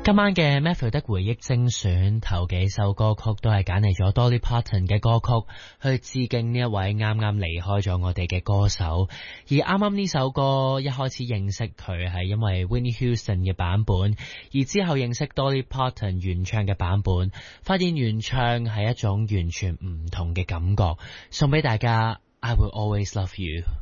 今晚嘅 Matthew 的回憶精選頭幾首歌曲都係揀嚟咗 Dolly Parton 嘅歌曲去致敬呢一位啱啱離開咗我哋嘅歌手。而啱啱呢首歌一開始認識佢係因為 Whitney Houston 嘅版本，而之後認識 Dolly Parton 原唱嘅版本，發現原唱係一種完全唔同嘅感覺。送俾大家 I Will Always Love You。